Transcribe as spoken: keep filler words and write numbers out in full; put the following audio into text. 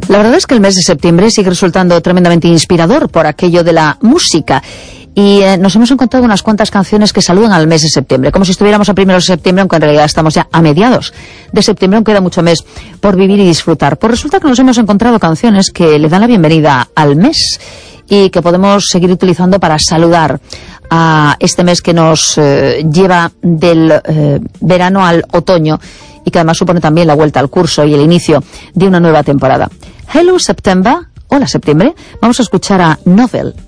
La verdad es que el mes de septiembre sigue resultando tremendamente inspirador por aquello de la música. Y eh, nos hemos encontrado unas cuantas canciones que saludan al mes de septiembre, como si estuviéramos a primeros de septiembre, aunque en realidad estamos ya a mediados de septiembre, aunque queda mucho mes por vivir y disfrutar. Pues resulta que nos hemos encontrado canciones que le dan la bienvenida al mes y que podemos seguir utilizando para saludar a este mes que nos eh, lleva del eh, verano al otoño y que además supone también la vuelta al curso y el inicio de una nueva temporada. Hello September, hola septiembre, vamos a escuchar a Novel.